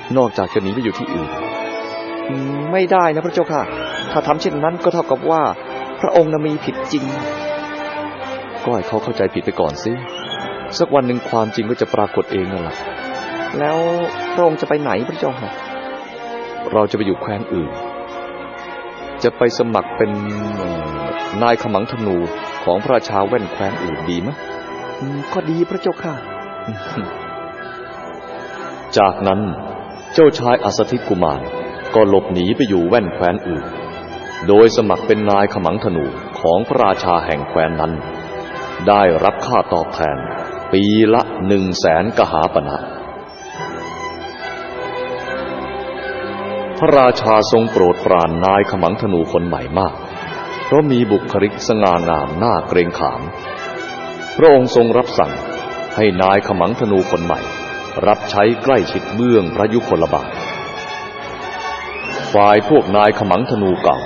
นอกจากจะหนีไปอยู่ที่อื่นไม่ได้นะพระเจ้าค่ะถ้าทำเช่นนั้นก็เท่ากับว่าพระองค์มีผิดจริงก็ให้เขาเข้าใจผิดไปก่อนสิสักวันหนึ่งความจริงก็จะปรากฏเองนั่นแหละแล้วพระองค์จะไปไหนพระเจ้าค่ะเราจะไปอยู่แคว้นอื่นจะไปสมัครเป็นนายขมังธนูของพระราชาแว่นแคว้นอื่นดีไหมก็ดีพระเจ้าค่ะจากนั้นเจ้าชายอัสสธิกุมารก็หลบหนีไปอยู่แว่นแคว้นอื่นโดยสมัครเป็นนายขมังธนูของพระราชาแห่งแคว้นนั้นได้รับค่าตอบแทนปีละ 100,000 กหาปณะพระราชาทรงโปรดปรานนายขมังธนูคนใหม่มากเพราะมีบุคลิกสง่างามน่าเกรงขามพระองค์ทรงรับสั่งให้นายขมังธนูคนใหม่รับใช้ใกล้ชิดเบื้องพระยุคลบาทฝ่ายพวกนายขมังธนูเก่า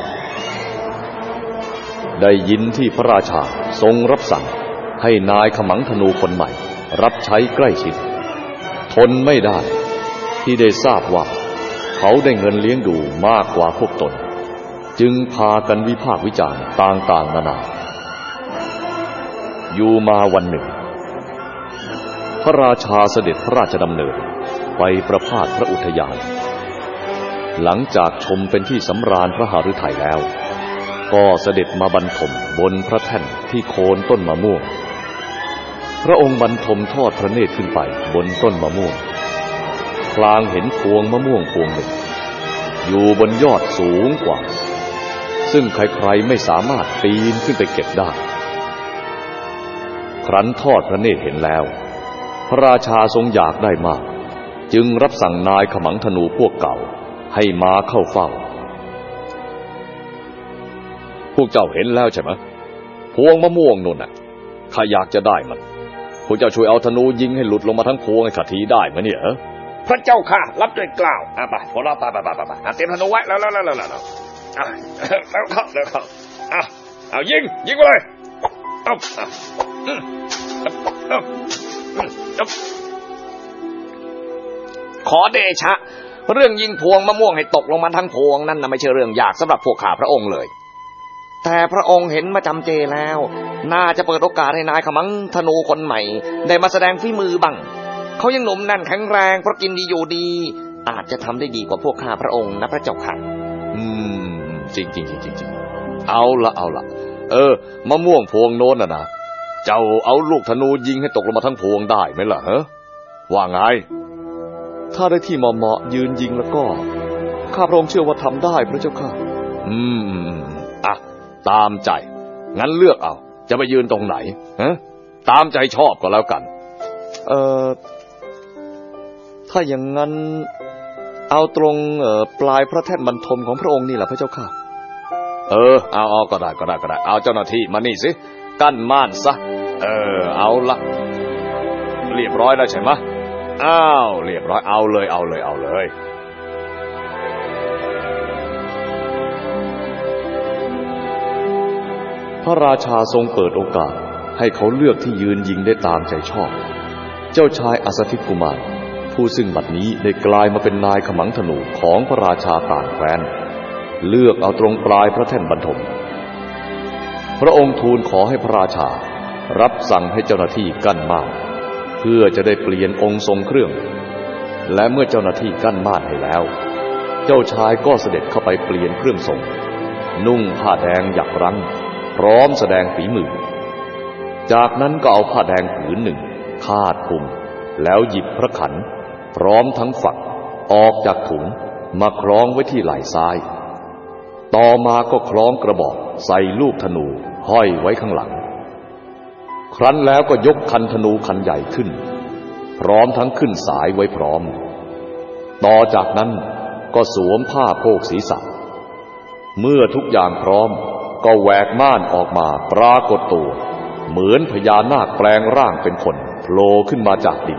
ได้ยินที่พระราชาทรงรับสั่งให้นายขมังธนูคนใหม่รับใช้ใกล้ชิดทนไม่ได้ที่ได้ทราบว่าเขาได้เงินเลี้ยงดูมากกว่าพวกตนจึงพากันวิพากษ์วิจารณ์ต่างๆนานาอยู่มาวันหนึ่งพระราชาเสด็จพระราชดำเนินไปประพาสพระอุทยานหลังจากชมเป็นที่สำราญพระหฤทัยแล้วก็เสด็จมาบรรทมบนพระแท่นที่โคนต้นมะม่วงพระองค์บรรทมทอดพระเนตรขึ้นไปบนต้นมะม่วงพลางเห็นพวงมะม่วงพวงหนึ่งอยู่บนยอดสูงกว่าซึ่งใครๆไม่สามารถปีนขึ้นไปเก็บได้ครั้นทอดพระเนตรเห็นแล้วพระราชาทรงอยากได้มากจึงรับสั่งนายขมังธนูพวกเก่าให้มาเข้าเฝ้าพวกเจ้าเห็นแล้วใช่ไหมพวงมะม่วงนู่นน่ะข้าอยากจะได้มันพวกเจ้าช่วยเอาธนูยิงให้หลุดลงมาทั้งพวงให้ข้าทีได้ไหมเนี่ยพระเจ้าค่ะรับด้วยกล่าวไปพวกเราไปเตรียมธนูไว้แล้วแล้วเข้าเอายิงไปเลยขอเดชะเรื่องยิงพวงมะม่วงให้ตกลงมาทั้งพวงนั่นน่ะไม่ใช่เรื่องยากสำหรับพวกข้าพระองค์เลยแต่พระองค์เห็นมาจำเจแล้วน่าจะเปิดโอกาสให้นายขมังธนูคนใหม่ได้มาแสดงฝีมือบ้างเขายังหนุ่มแน่นแข็งแรงเพราะกินดีอยู่ดีอาจจะทำได้ดีกว่าพวกข้าพระองค์นะพระเจ้าค่ะจริงเอาละมะม่วงพวงโน้นนะเจ้าเอาลูกธนูยิงให้ตกลงมาทั้งพวงได้ไหมล่ะว่าไงถ้าได้ที่เหมาะยืนยิงแล้วก็ข้าพระองค์เชื่อว่าทำได้พระเจ้าค่ะตามใจงั้นเลือกเอาจะไปยืนตรงไหนตามใจชอบก็แล้วกันถ้าอย่างนั้นเอาตรงปลายพระแท่นบรรทมของพระองค์นี่แหละพระเจ้าค่ะเอาก็ได้เอาเจ้าหน้าที่มานี่สิกั้นม่านซะเอาละเรียบร้อยแล้วใช่ไหมเรียบร้อยเอาเลยพระราชาทรงเปิดโอกาสให้เขาเลือกที่ยืนยิงได้ตามใจชอบเจ้าชายอัสสธิกุมารผู้ซึ่งบัดนี้ได้กลายมาเป็นนายขมังธนูของพระราชาต่างแคว้นเลือกเอาตรงปลายพระแท่นบรรทมพระองค์ทูลขอให้พระราชารับสั่งให้เจ้าหน้าที่กั้นม่านเพื่อจะได้เปลี่ยนองค์ทรงเครื่องและเมื่อเจ้าหน้าที่กั้นม่านให้แล้วเจ้าชายก็เสด็จเข้าไปเปลี่ยนเครื่องทรงนุ่งผ้าแดงหยักรั้งพร้อมแสดงฝีมือจากนั้นก็เอาผ้าแดงผืนหนึ่งคาดคลุมแล้วหยิบพระขันพร้อมทั้งฝักออกจากถุงมาคล้องไว้ที่ไหล่ซ้ายต่อมาก็คล้องกระบอกใส่ลูกธนูห้อยไว้ข้างหลังครั้นแล้วก็ยกคันธนูคันใหญ่ขึ้นพร้อมทั้งขึ้นสายไว้พร้อมต่อจากนั้นก็สวมผ้าโพกศีรษะเมื่อทุกอย่างพร้อมก็แหวกม่านออกมาปรากฏตัวเหมือนพญานาคแปลงร่างเป็นคนโผล่ขึ้นมาจากดิน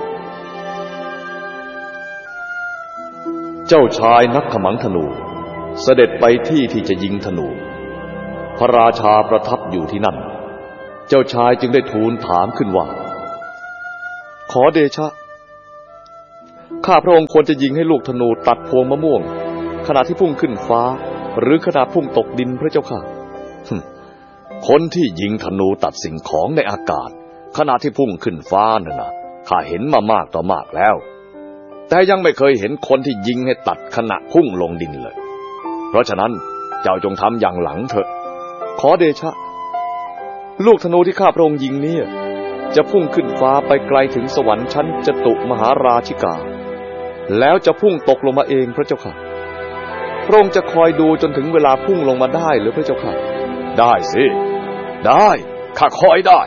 เจ้าชายนักขมังธนูเสด็จไปที่จะยิงธนูพระราชาประทับอยู่ที่นั่นเจ้าชายจึงได้ทูลถามขึ้นว่าขอเดชะข้ข้าพระองค์ควรจะยิงให้ลูกธนูตัดพวงมะม่วงขณะที่พุ่งขึ้นฟ้าหรือขณะพุ่งตกดินพระเจ้าค่ะคนที่ยิงธนูตัดสิ่งของในอากาศขณะที่พุ่งขึ้นฟ้านั่นนะข้าเห็นมามากต่อมากแล้วแต่ยังไม่เคยเห็นคนที่ยิงให้ตัดขณะพุ่งลงดินเลยเพราะฉะนั้นเจ้าจงทำอย่างหลังเถอะขอเดชะลูกธนูที่ข้าพระองค์ยิงเนี่ยจะพุ่งขึ้นฟ้าไปไกลถึงสวรรค์ชั้นจตุมหาราชิกาแล้วจะพุ่งตกลงมาเองพระเจ้าค่ะพระองค์จะคอยดูจนถึงเวลาพุ่งลงมาได้หรือพระเจ้าค่ะได้สิได้ข้าคอยได้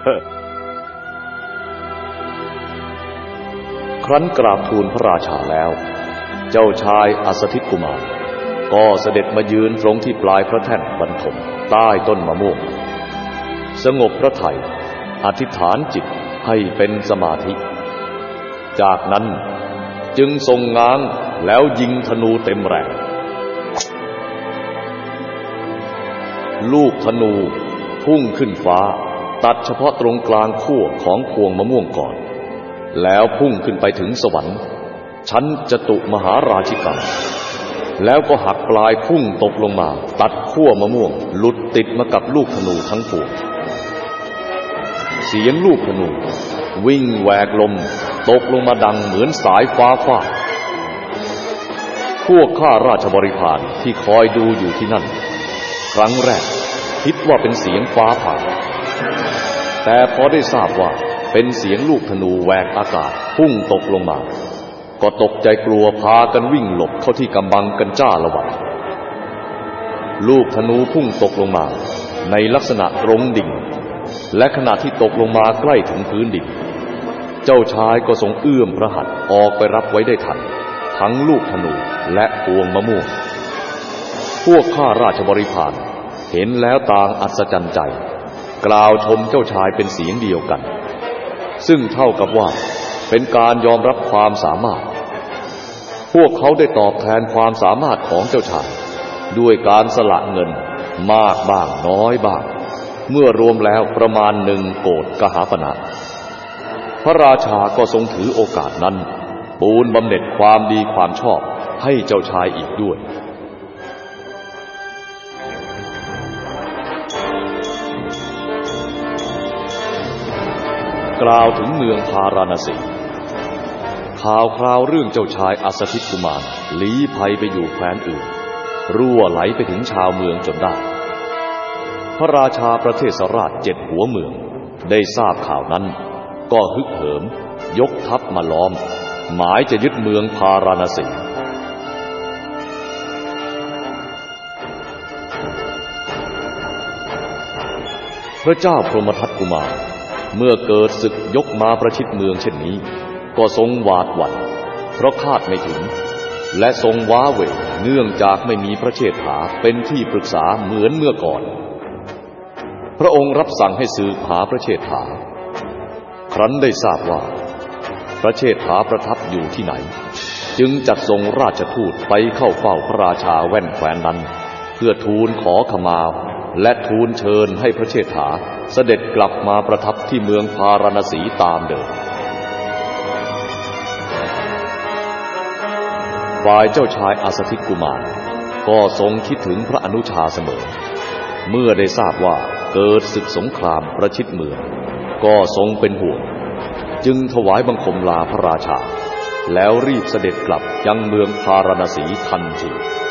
ครั้นกราบทูลพระราชาแล้วเจ้าชายอัสทิตกุมารก็เสด็จมายืนตรงที่ปลายพระแท่นบรรทมใต้ต้นมะม่วงสงบพระทัยอธิษฐานจิตให้เป็นสมาธิจากนั้นจึงทรงง้างแล้วยิงธนูเต็มแรงลูกธนูพุ่งขึ้นฟ้าตัดเฉพาะตรงกลางขั้วของพวงมะม่วงก่อนแล้วพุ่งขึ้นไปถึงสวรรค์ชั้นจตุมหาราชิกาแล้วก็หักปลายพุ่งตกลงมาตัดขั้วมะม่วงหลุดติดมากับลูกธนูทั้งปวงเสียงลูกธนูวิ่งแหวกลมตกลงมาดังเหมือนสายฟ้าฟาดพวกข้าราชบริพารที่คอยดูอยู่ที่นั่นครั้งแรกคิดว่าเป็นเสียงฟ้าผ่าแต่พอได้ทราบว่าเป็นเสียงลูกธนูแหวกอากาศพุ่งตกลงมาก็ตกใจกลัวพากันวิ่งหลบเข้าที่กำบังกันจ้าละวันลูกธนูพุ่งตกลงมาในลักษณะตรงดิ่งและขณะที่ตกลงมาใกล้ถึงพื้นดินเจ้าชายก็ทรงเอื้อมพระหัตถ์ออกไปรับไว้ได้ทันทั้งลูกธนูและพวงมะม่วงพวกข้าราชบริพารเห็นแล้วต่างอัศจรรย์ใจกล่าวชมเจ้าชายเป็นเสียงเดียวกันซึ่งเท่ากับว่าเป็นการยอมรับความสามารถพวกเขาได้ตอบแทนความสามารถของเจ้าชายด้วยการสละเงินมากบ้างน้อยบ้างเมื่อรวมแล้วประมาณ1 โกฏกหาปณะพระราชาก็ทรงถือโอกาสนั้นปูนบำเหน็จความดีความชอบให้เจ้าชายอีกด้วยกล่าวถึงเมืองพาราณสีข่าวคราวเรื่องเจ้าชายอัสทิตกุมารลี้ภัยไปอยู่แคว้นอื่นรั่วไหลไปถึงชาวเมืองจนได้พระราชาประเทศราช7 หัวเมืองได้ทราบข่าวนั้นก็ฮึกเหิมยกทัพมาล้อมหมายจะยึดเมืองพาราณสีพระเจ้าพรหมทัตกุมารเมื่อเกิดศึกยกมาประชิดเมืองเช่นนี้ก็ทรงหวาดหวั่นเพราะคาดไม่ถึงและทรงว้าเหวเนื่องจากไม่มีพระเชษฐาเป็นที่ปรึกษาเหมือนเมื่อก่อนพระองค์รับสั่งให้สืบหาพระเชษฐาครั้นได้ทราบว่าพระเชษฐาประทับอยู่ที่ไหนจึงจัดส่งราชทูตไปเข้าเฝ้าพระราชาแว่นแคว้นนั้นเพื่อทูลขอขมาและทูลเชิญให้พระเชษฐาเสด็จกลับมาประทับที่เมืองพาราณสีตามเดิมฝ่ายเจ้าชายอัสทิตกุมารก็ทรงคิดถึงพระอนุชาเสมอเมื่อได้ทราบว่าเกิดศึกสงครามประชิดเมืองก็ทรงเป็นห่วงจึงถวายบังคมลาพระราชาแล้วรีบเสด็จกลับยังเมืองพาราณสีทันที